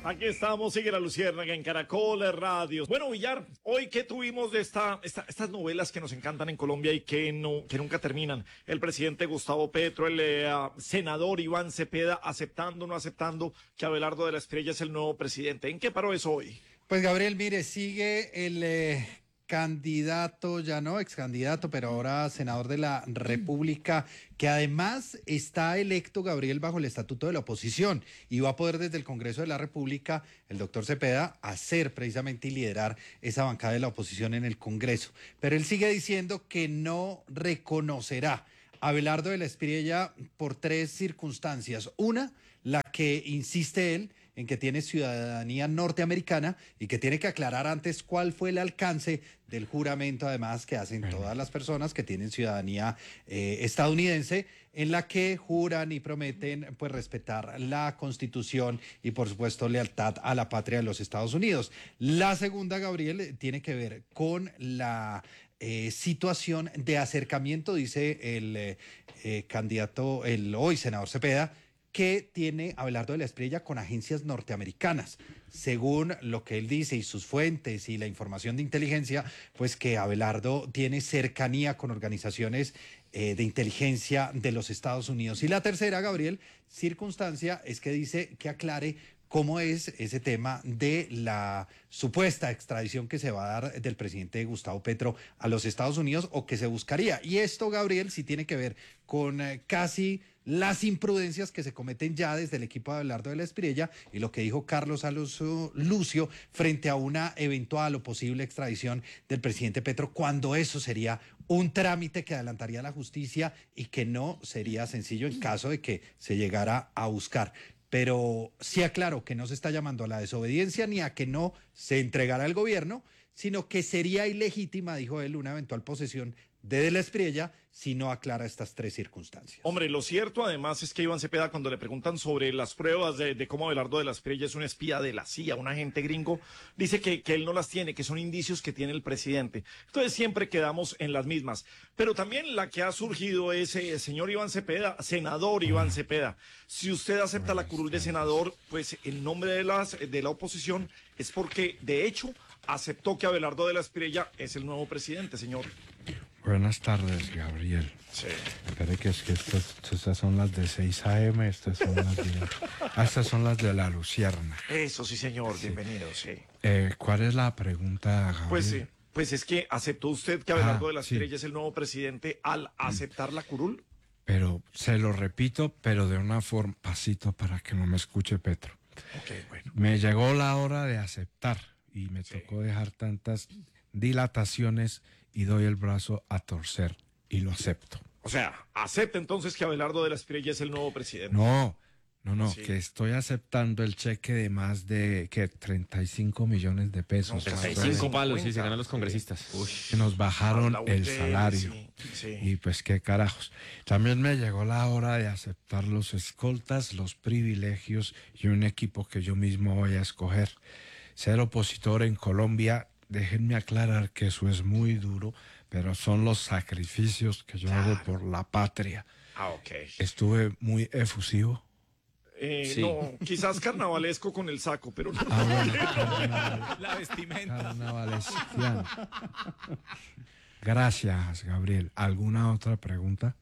Aquí estamos, sigue la Luciérnaga en Caracol Radio. Bueno, Villar, hoy qué tuvimos de estas novelas que nos encantan en Colombia y que nunca terminan. El presidente Gustavo Petro, el senador Iván Cepeda, aceptando o no aceptando que Abelardo de la Espriella es el nuevo presidente. ¿En qué paró eso hoy? Pues Gabriel, mire, sigue el candidato, ya no ex candidato, pero ahora senador de la República, que además está electo, Gabriel, bajo el estatuto de la oposición y va a poder desde el Congreso de la República, el doctor Cepeda, hacer precisamente y liderar esa bancada de la oposición en el Congreso. Pero él sigue diciendo que no reconocerá a Abelardo de la Espriella por tres circunstancias. Una, la que insiste él en que tiene ciudadanía norteamericana y que tiene que aclarar antes cuál fue el alcance del juramento, además, que hacen todas las personas que tienen ciudadanía estadounidense, en la que juran y prometen pues respetar la Constitución y, por supuesto, lealtad a la patria de los Estados Unidos. La segunda, Gabriel, tiene que ver con la situación de acercamiento, dice el candidato, el hoy senador Cepeda, que tiene Abelardo de la Espriella con agencias norteamericanas. Según lo que él dice y sus fuentes y la información de inteligencia, pues que Abelardo tiene cercanía con organizaciones de inteligencia de los Estados Unidos. Y la tercera, Gabriel, circunstancia es que dice que aclare cómo es ese tema de la supuesta extradición que se va a dar del presidente Gustavo Petro a los Estados Unidos o que se buscaría. Y esto, Gabriel, sí tiene que ver con casi las imprudencias que se cometen ya desde el equipo de Abelardo de la Espriella y lo que dijo Carlos Alonso Lucio frente a una eventual o posible extradición del presidente Petro, cuando eso sería un trámite que adelantaría la justicia y que no sería sencillo en caso de que se llegara a buscar. Pero sí aclaró que no se está llamando a la desobediencia ni a que no se entregara al gobierno, sino que sería ilegítima, dijo él, una eventual posesión de la Espriella si no aclara estas tres circunstancias. Hombre, lo cierto además es que Iván Cepeda, cuando le preguntan sobre las pruebas de cómo Abelardo de la Espriella es un espía de la CIA, un agente gringo, dice que él no las tiene, que son indicios que tiene el presidente. Entonces siempre quedamos en las mismas. Pero también la que ha surgido es, señor Iván Cepeda, senador Iván Cepeda. Si usted acepta la curul de senador, pues el nombre de la oposición es porque, de hecho, aceptó que Abelardo de la Espriella es el nuevo presidente, señor. Buenas tardes, Gabriel. Sí. Espere que es que estas son las de 6 a.m., estas son las de la Lucierna. Eso sí, señor, sí. Bienvenido, sí. ¿Cuál es la pregunta, Gabriel? Pues sí, pues es que ¿aceptó usted que Abelardo de la Espriella es el nuevo presidente al aceptar la curul? Pero se lo repito, pero de una forma, pasito para que no me escuche Petro. Ok, bueno. Me llegó la hora de aceptar y me tocó dejar tantas dilataciones y doy el brazo a torcer y lo acepto. O sea, acepta entonces que Abelardo de la Espriella es el nuevo presidente. No, sí. Que estoy aceptando el cheque de más de 35 millones de pesos. 35 palos, sí, se ganan los congresistas. Uy, que nos bajaron el salario. Sí. Y pues qué carajos. También me llegó la hora de aceptar los escoltas, los privilegios y un equipo que yo mismo voy a escoger. Ser opositor en Colombia, déjenme aclarar que eso es muy duro, pero son los sacrificios que yo hago por la patria. Ok. Estuve muy efusivo. Sí. No, quizás carnavalesco con el saco, pero no. Bueno, La vestimenta. carnavalesquiano. Gracias, Gabriel. ¿Alguna otra pregunta?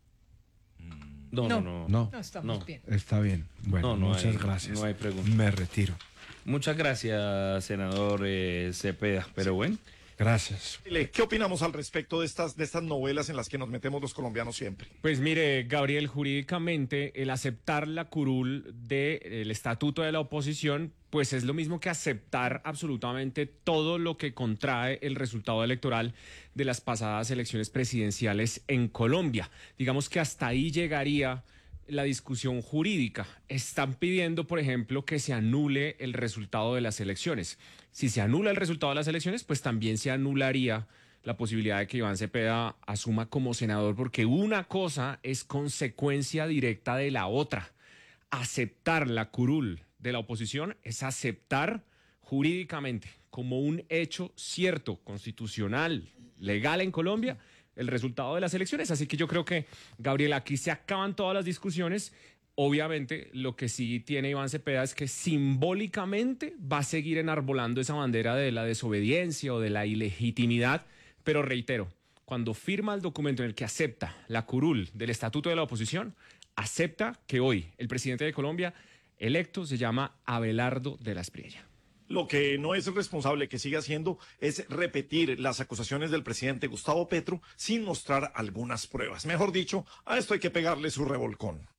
No. No, estamos bien. Está bien. Bueno, muchas gracias. No hay pregunta. Me retiro. Muchas gracias, senador Cepeda. Pero bueno. Gracias. ¿Qué opinamos al respecto de estas novelas en las que nos metemos los colombianos siempre? Pues mire, Gabriel, jurídicamente el aceptar la curul del estatuto de la oposición, pues es lo mismo que aceptar absolutamente todo lo que contrae el resultado electoral de las pasadas elecciones presidenciales en Colombia. Digamos que hasta ahí llegaría la discusión jurídica. Están pidiendo, por ejemplo, que se anule el resultado de las elecciones. Si se anula el resultado de las elecciones, pues también se anularía la posibilidad de que Iván Cepeda asuma como senador, porque una cosa es consecuencia directa de la otra. Aceptar la curul de la oposición es aceptar jurídicamente como un hecho cierto, constitucional, legal en Colombia, el resultado de las elecciones. Así que yo creo que, Gabriel, aquí se acaban todas las discusiones Obviamente, lo que sí tiene Iván Cepeda es que simbólicamente va a seguir enarbolando esa bandera de la desobediencia o de la ilegitimidad, pero reitero, cuando firma el documento en el que acepta la curul del Estatuto de la Oposición, acepta que hoy el presidente de Colombia electo se llama Abelardo de la Espriella. Lo que no es responsable que siga haciendo es repetir las acusaciones del presidente Gustavo Petro sin mostrar algunas pruebas. Mejor dicho, a esto hay que pegarle su revolcón.